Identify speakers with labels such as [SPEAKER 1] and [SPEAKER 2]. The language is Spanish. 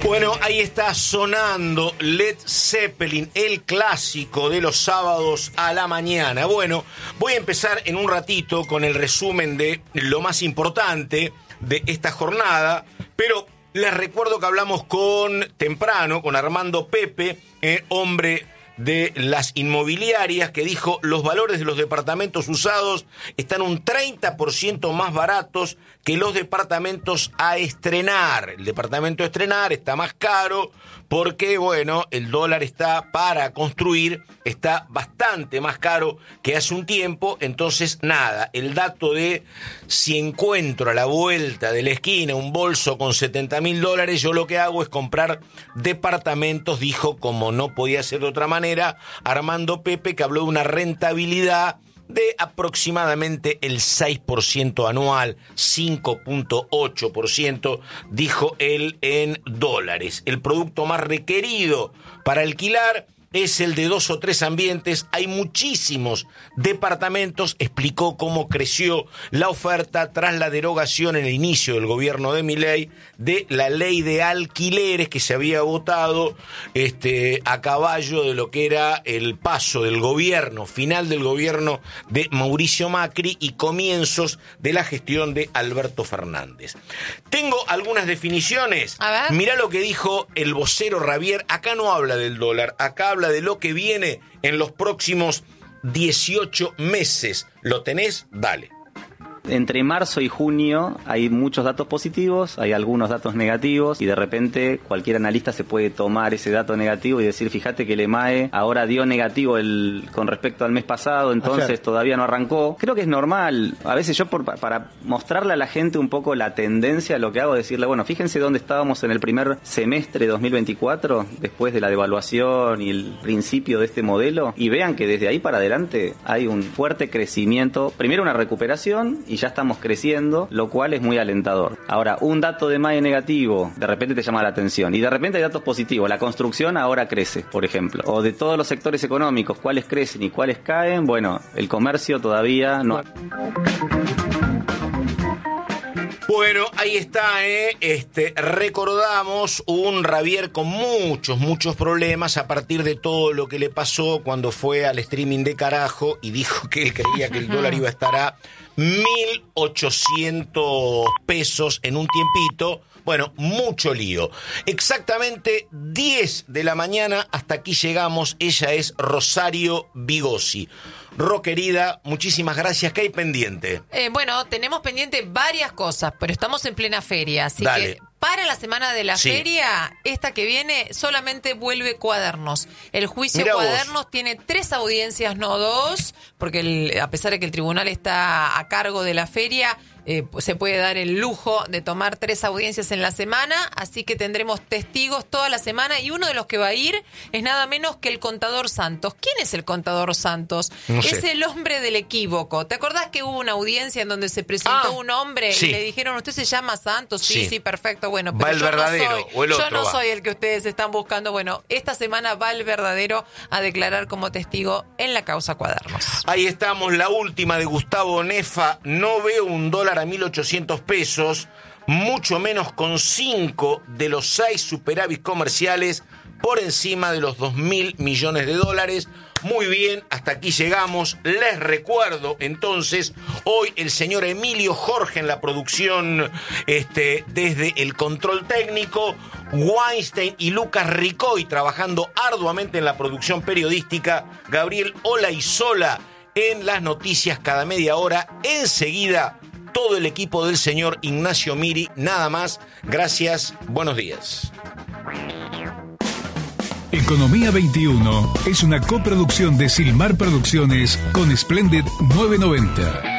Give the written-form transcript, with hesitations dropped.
[SPEAKER 1] Bueno, ahí está sonando Led Zeppelin, el clásico de los sábados a la mañana. Bueno, voy a empezar en un ratito con el resumen de lo más importante de esta jornada, pero les recuerdo que hablamos temprano con Armando Pepe, hombre de las inmobiliarias, que dijo: los valores de los departamentos usados están un 30% más baratos que los departamentos a estrenar. El departamento a estrenar está más caro porque, bueno, el dólar está para construir, está bastante más caro que hace un tiempo. Entonces, nada, el dato de si encuentro a la vuelta de la esquina un bolso con $70.000, yo lo que hago es comprar departamentos, dijo, como no podía ser de otra manera, Armando Pepe, que habló de una rentabilidad de aproximadamente el 6% anual, 5.8%, dijo él, en dólares. El producto más requerido para alquilar es el de 2 o 3 ambientes. Hay muchísimos departamentos. Explicó cómo creció la oferta tras la derogación en el inicio del gobierno de Milei de la ley de alquileres que se había votado a caballo de lo que era el paso del gobierno, final del gobierno de Mauricio Macri y comienzos de la gestión de Alberto Fernández. Tengo algunas definiciones. Mirá lo que dijo el vocero Ravier. Acá no habla del dólar, acá habla de lo que viene en los próximos 18 meses. ¿Lo tenés? Dale.
[SPEAKER 2] Entre marzo y junio hay muchos datos positivos, hay algunos datos negativos y de repente cualquier analista se puede tomar ese dato negativo y decir, fíjate que el EMAE ahora dio negativo con respecto al mes pasado, entonces todavía no arrancó. Creo que es normal. A veces yo para mostrarle a la gente un poco la tendencia, lo que hago es decirle, bueno, fíjense dónde estábamos en el primer semestre de 2024, después de la devaluación y el principio de este modelo, y vean que desde ahí para adelante hay un fuerte crecimiento, primero una recuperación y ya estamos creciendo, lo cual es muy alentador. Ahora, un dato de MAE negativo, de repente te llama la atención, y de repente hay datos positivos. La construcción ahora crece, por ejemplo. O de todos los sectores económicos, cuáles crecen y cuáles caen, bueno, el comercio todavía no.
[SPEAKER 1] Bueno, ahí está, recordamos un Ravier con muchos problemas a partir de todo lo que le pasó cuando fue al streaming de carajo y dijo que él creía que el dólar iba a estar a 1.800 pesos en un tiempito. Bueno, mucho lío. Exactamente 10 de la mañana, hasta aquí llegamos. Ella es Rosario Bigosi. Ro, querida, muchísimas gracias. ¿Qué hay pendiente?
[SPEAKER 3] Bueno, tenemos pendiente varias cosas, pero estamos en plena feria, así
[SPEAKER 1] Dale.
[SPEAKER 3] que para la semana de la feria, esta que viene, solamente vuelve Cuadernos. El juicio
[SPEAKER 1] Mirá
[SPEAKER 3] Cuadernos
[SPEAKER 1] vos.
[SPEAKER 3] tiene 3 audiencias, no 2, porque a pesar de que el tribunal está a cargo de la feria, se puede dar el lujo de tomar 3 audiencias en la semana, así que tendremos testigos toda la semana y uno de los que va a ir es nada menos que el contador Santos. ¿Quién es el contador Santos?
[SPEAKER 1] No sé.
[SPEAKER 3] Es el hombre del equívoco. ¿Te acordás que hubo una audiencia en donde se presentó un hombre y le dijeron, ¿usted se llama Santos? Sí, perfecto. Bueno, pero
[SPEAKER 1] ¿Va el verdadero o el otro?
[SPEAKER 3] Yo no
[SPEAKER 1] va?
[SPEAKER 3] soy el que ustedes están buscando. Bueno, esta semana va el verdadero a declarar como testigo en la causa Cuadernos.
[SPEAKER 1] Ahí estamos, la última de Gustavo Nefa. No veo un dólar a 1.800 pesos, mucho menos con 5 de los 6 superávit comerciales por encima de los 2.000 millones de dólares. Muy bien, hasta aquí llegamos. Les recuerdo, entonces, hoy el señor Emilio Jorge en la producción, desde el control técnico, Weinstein y Lucas Ricoy trabajando arduamente en la producción periodística, Gabriel Olaizola en las noticias cada media hora. Enseguida, todo el equipo del señor Ignacio Miri, nada más. Gracias, buenos días.
[SPEAKER 4] Economía 21 es una coproducción de Silmar Producciones con Splendid 990.